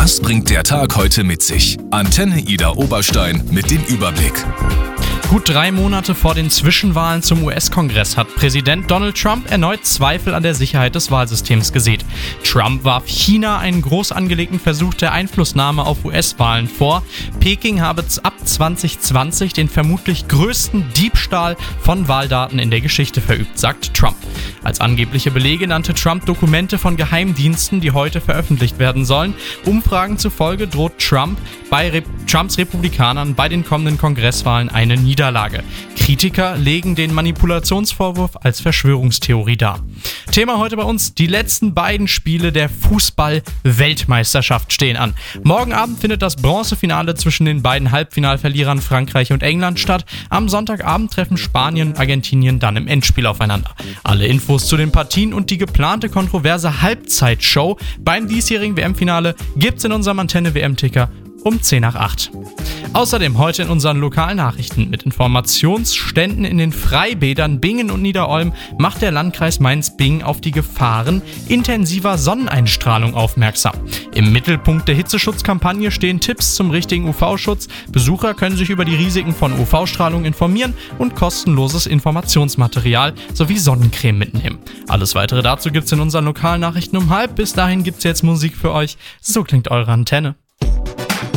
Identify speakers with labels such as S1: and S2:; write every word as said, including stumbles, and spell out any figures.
S1: Was bringt der Tag heute mit sich? Antenne Ida Oberstein mit dem Überblick.
S2: Gut drei Monate vor den Zwischenwahlen zum U S-Kongress hat Präsident Donald Trump erneut Zweifel an der Sicherheit des Wahlsystems gesät. Trump warf China einen groß angelegten Versuch der Einflussnahme auf U S-Wahlen vor. Peking habe ab zwanzig zwanzig den vermutlich größten Diebstahl von Wahldaten in der Geschichte verübt, sagt Trump. Als angebliche Belege nannte Trump Dokumente von Geheimdiensten, die heute veröffentlicht werden sollen. Umfragen zufolge droht Trump bei Re- Trumps Republikanern bei den kommenden Kongresswahlen eine Niederlage. Kritiker legen den Manipulationsvorwurf als Verschwörungstheorie dar. Thema heute bei uns: Die letzten beiden Spiele der Fußball-Weltmeisterschaft stehen an. Morgen Abend findet das Bronzefinale zwischen den beiden Halbfinalverlierern Frankreich und England statt. Am Sonntagabend treffen Spanien und Argentinien dann im Endspiel aufeinander. Alle Infos zu den Partien und die geplante kontroverse Halbzeitshow beim diesjährigen W M-Finale gibt's in unserem Antenne-W M-Ticker um zehn nach acht. Außerdem heute in unseren lokalen Nachrichten: Mit Informationsständen in den Freibädern Bingen und Niederolm macht der Landkreis Mainz-Bingen auf die Gefahren intensiver Sonneneinstrahlung aufmerksam. Im Mittelpunkt der Hitzeschutzkampagne stehen Tipps zum richtigen U V-Schutz. Besucher können sich über die Risiken von U V-Strahlung informieren und kostenloses Informationsmaterial sowie Sonnencreme mitnehmen. Alles weitere dazu gibt's in unseren lokalen Nachrichten um halb. Bis dahin gibt's jetzt Musik für euch. So klingt eure Antenne.